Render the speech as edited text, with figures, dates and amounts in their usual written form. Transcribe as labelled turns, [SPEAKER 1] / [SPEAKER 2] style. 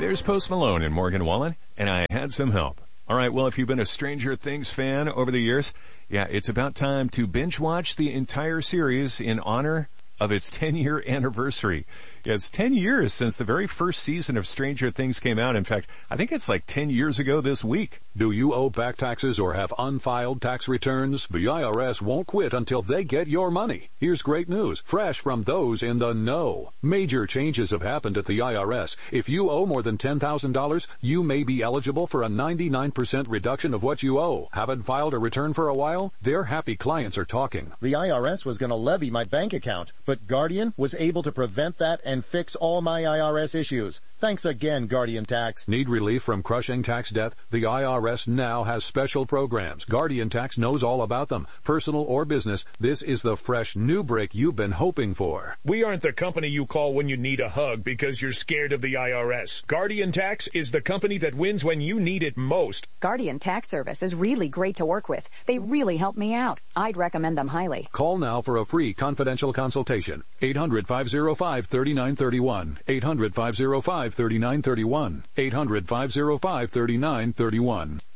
[SPEAKER 1] there's Post Malone and Morgan Wallen, and I had some help. All right, well, if you've been a Stranger Things fan over the years, yeah, it's about time to binge watch the entire series in honor of its 10-year anniversary. Yeah, it's 10 years since the very first season of Stranger Things came out. In fact, I think it's like 10 years ago this week.
[SPEAKER 2] Do you owe back taxes or have unfiled tax returns? The IRS won't quit until they get your money. Here's great news, fresh from those in the know. Major changes have happened at the IRS. If you owe more than $10,000, you may be eligible for a 99% reduction of what you owe. Haven't filed a return for a while? Their happy clients are talking.
[SPEAKER 3] The IRS was going to levy my bank account, but Guardian was able to prevent that and fix all my IRS issues. Thanks again, Guardian Tax.
[SPEAKER 2] Need relief from crushing tax debt? The IRS now has special programs. Guardian Tax knows all about them. Personal or business, this is the fresh new break you've been hoping for.
[SPEAKER 4] We aren't the company you call when you need a hug because you're scared of the IRS. Guardian Tax is the company that wins when you need it most.
[SPEAKER 5] Guardian Tax Service is really great to work with. They really help me out. I'd recommend them highly.
[SPEAKER 2] Call now for a free confidential consultation. 800-505-3931. 800-505-3931. 800-505-3931.